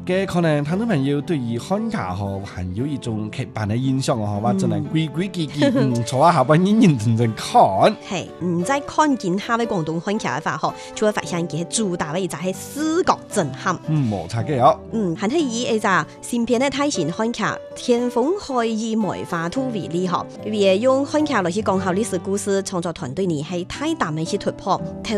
嘅可能聽眾朋友對於漢卡嗬還有一種刻板嘅印象哦，話真係規規矩矩，坐下下班認認真真看。 係唔再看見下位廣東漢卡嘅話嗬，就會發現佢主打嘅就係視覺震撼。 冇錯嘅哦。 係睇以一隻新片嘅泰前漢卡天風海以梅花兔為例嗬，佢用漢卡來去講下歷史故事，創作團隊呢係大膽嘅去突破。